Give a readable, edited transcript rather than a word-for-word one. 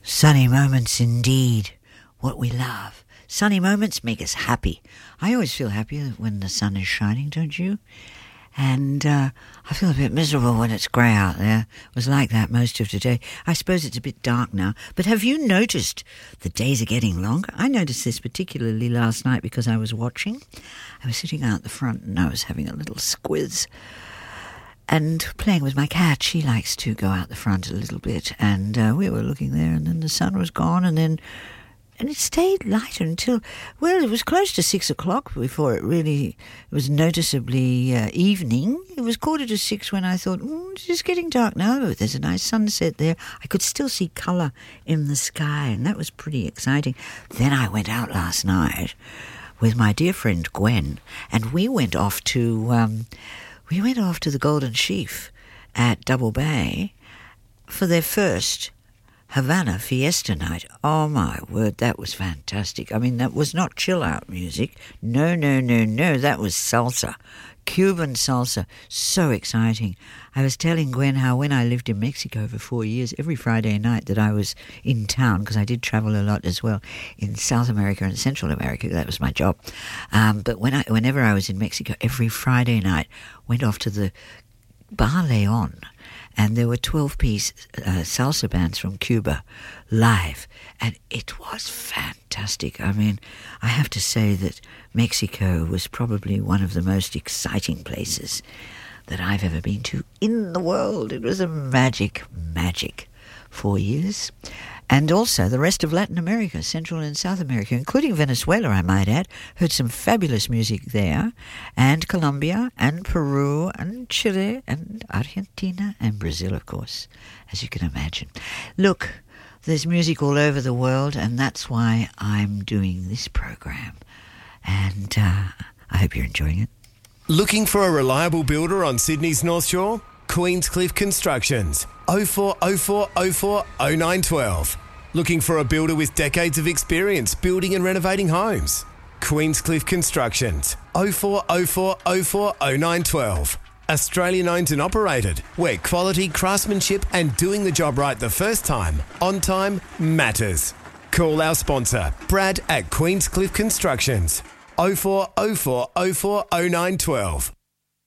Sunny moments indeed, what we love. Sunny moments make us happy. I always feel happy when the sun is shining, don't you? And I feel a bit miserable when it's grey out there. It was like that most of today. I suppose it's a bit dark now. But have you noticed the days are getting longer? I noticed this particularly last night because I was watching. I was sitting out the front and I was having a little squiz and playing with my cat. She likes to go out the front a little bit. And we were looking there, and then the sun was gone, and it stayed lighter until, well, it was close to 6 o'clock before it was noticeably evening. It was 6:15 when I thought, it's just getting dark now. But there's a nice sunset there. I could still see colour in the sky, and that was pretty exciting. Then I went out last night with my dear friend Gwen, and we went off to the Golden Sheaf at Double Bay for their first Havana Fiesta night. Oh my word, that was fantastic. I mean, that was not chill out music. No, that was salsa. Cuban salsa. So exciting. I was telling Gwen how when I lived in Mexico for 4 years, every Friday night that I was in town, because I did travel a lot as well in South America and Central America, that was my job. But whenever I was in Mexico, every Friday night, went off to the Bar Leon, and there were 12-piece salsa bands from Cuba live, and it was fantastic. I mean, I have to say that Mexico was probably one of the most exciting places that I've ever been to in the world. It was a magic 4 years. And also the rest of Latin America, Central and South America, including Venezuela, I might add. Heard some fabulous music there. And Colombia and Peru and Chile and Argentina and Brazil, of course, as you can imagine. Look, there's music all over the world, and that's why I'm doing this program. And I hope you're enjoying it. Looking for a reliable builder on Sydney's North Shore? Queenscliff Constructions. 0404 04 0912. Looking for a builder with decades of experience building and renovating homes? Queenscliff Constructions. 0404 04 0912. Australian owned and operated, where quality, craftsmanship and doing the job right the first time, on time, matters. Call our sponsor, Brad at Queenscliff Constructions. 0404 04 0912.